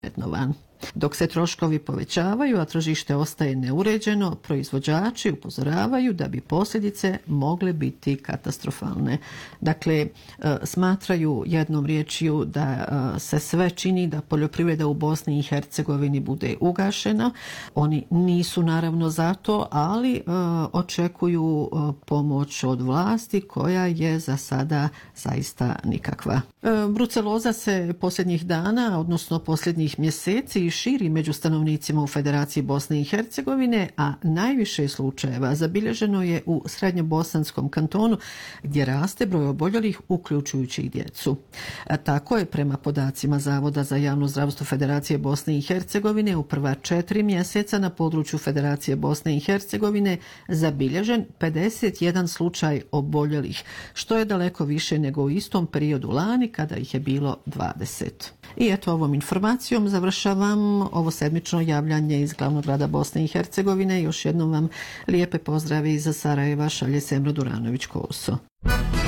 vrednovan. Dok se troškovi povećavaju, a tržište ostaje neuređeno, proizvođači upozoravaju da bi posljedice mogle biti katastrofalne. Dakle, smatraju jednom riječju da se sve čini da poljoprivreda u Bosni i Hercegovini bude ugašena. Oni nisu naravno za to, ali očekuju pomoć od vlasti koja je za sada zaista nikakva. Bruceloza se posljednjih dana, odnosno posljednjih mjeseci, širi među stanovnicima u Federaciji Bosne i Hercegovine, a najviše slučajeva zabilježeno je u srednjobosanskom kantonu gdje raste broj oboljelih uključujući i djecu. Tako je prema podacima Zavoda za javno zdravstvo Federacije Bosne i Hercegovine u prva 4 mjeseca na području Federacije Bosne i Hercegovine zabilježen 51 slučaj oboljelih, što je daleko više nego u istom periodu lani kada ih je bilo 20. I eto, ovom informacijom završavam ovo sedmično javljanje iz glavnog grada Bosne i Hercegovine. Još jednom vam lijepe pozdrave iz Sarajeva šalje Semro Duranović-Koso.